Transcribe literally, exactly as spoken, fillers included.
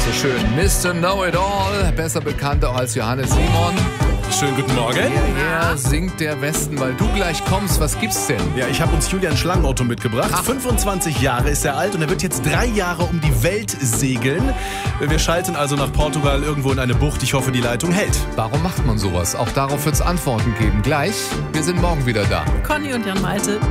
so schön. Mister Know-it-all, besser bekannt auch als Johannes Simon. Schönen guten Morgen. Hierher singt der Westen, weil du gleich kommst. Was gibt's denn? Ja, ich habe uns Julian Schlangenauto mitgebracht. Ach. fünfundzwanzig Jahre ist er alt und er wird jetzt drei Jahre um die Welt segeln. Wir schalten also nach Portugal irgendwo in eine Bucht. Ich hoffe, die Leitung hält. Warum macht man sowas? Auch darauf wird's Antworten geben. Gleich, wir sind morgen wieder da. Conny und Jan Malte.